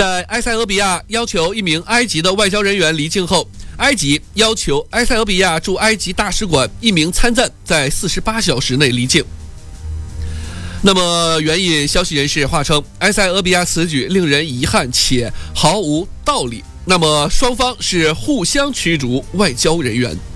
在埃塞俄比亚要求一名埃及的外交人员离境后，埃及要求埃塞俄比亚驻埃及大使馆一名参赞在48小时内离境。那么，援引消息人士话称，埃塞俄比亚此举令人遗憾且毫无道理。那么，双方是互相驱逐外交人员。